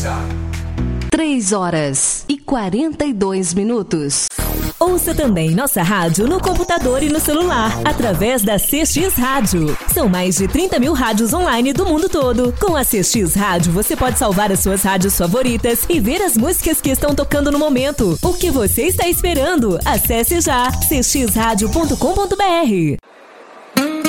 3h42. Ouça também nossa rádio no computador e no celular, através da CX Rádio. São mais de 30 mil rádios online do mundo todo. Com a CX Rádio, você pode salvar as suas rádios favoritas e ver as músicas que estão tocando no momento. O que você está esperando? Acesse já cxradio.com.br.